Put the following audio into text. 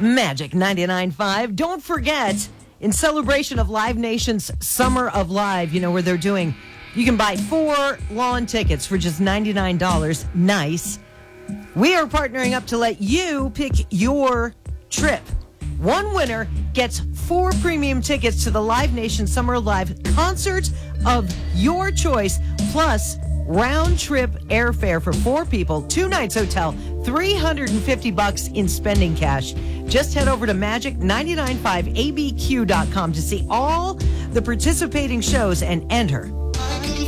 Magic 99.5. Don't forget, in celebration of Live Nation's Summer of Live, where they're doing, you can buy 4 lawn tickets for just $99. Nice. We are partnering up to let you pick your trip. One winner gets 4 premium tickets to the Live Nation Summer of Live concert of your choice, plus round-trip airfare for 4 people, 2 nights hotel, $350 in spending cash. Just head over to magic995abq.com to see all the participating shows and enter